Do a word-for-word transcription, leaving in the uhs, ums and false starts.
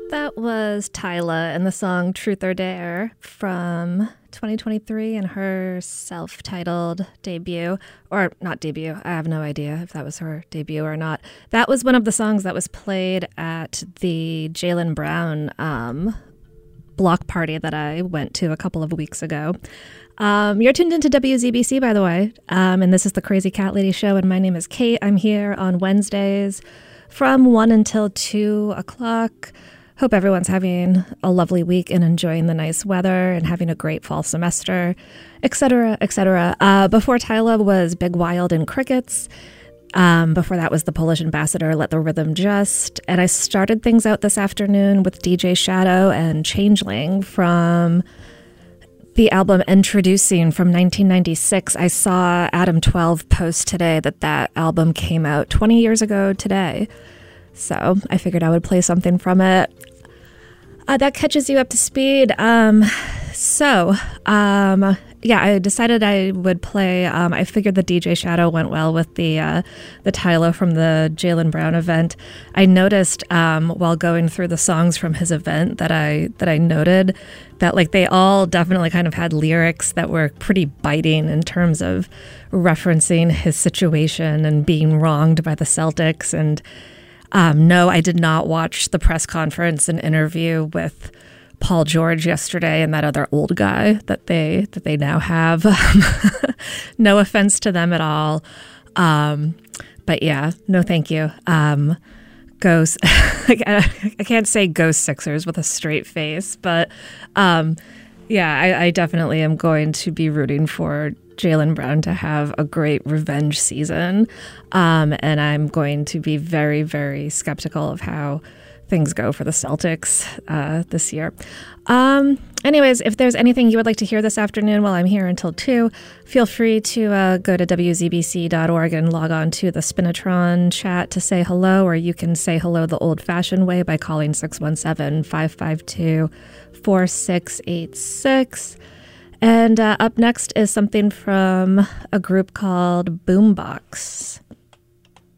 That was Tyla and the song Truth or Dare from twenty twenty-three and her self-titled debut, or not debut, I have no idea if that was her debut or not. That was one of the songs that was played at the Jaylen Brown um, block party that I went to a couple of weeks ago. Um, you're tuned into W Z B C, by the way, um, and this is the Crazy Cat Lady Show, and my name is Kate. I'm here on Wednesdays from one until two o'clock. Hope everyone's having a lovely week and enjoying the nice weather and having a great fall semester, et cetera, et cetera. Uh, before Tyla was Big Wild and Crickets. Um, before that was the Polish Ambassador, Let the Rhythm Just. And I started things out this afternoon with D J Shadow and Changeling from the album Introducing from nineteen ninety-six. I saw Adam twelve post today that that album came out twenty years ago today. So I figured I would play something from it. Uh, that catches you up to speed. Um, so, um, yeah, I decided I would play. Um, I figured the D J Shadow went well with the uh, the Tyla from the Jaylen Brown event. I noticed um, while going through the songs from his event that I that I noted that like they all definitely kind of had lyrics that were pretty biting in terms of referencing his situation and being wronged by the Celtics. And Um, no, I did not watch the press conference and interview with Paul George yesterday and that other old guy that they that they now have. No offense to them at all. Um, but yeah, no thank you. Um, ghost, I can't say ghost Sixers with a straight face, but um, yeah, I, I definitely am going to be rooting for Jaylen Brown to have a great revenge season. Um, and I'm going to be very, very skeptical of how things go for the Celtics uh, this year. Um, anyways, if there's anything you would like to hear this afternoon while I'm here until two, feel free to uh, go to W Z B C dot org and log on to the Spinatron chat to say hello, or you can say hello the old-fashioned way by calling six one seven, five five two, four six eight six. And uh, up next is something from a group called Boombox.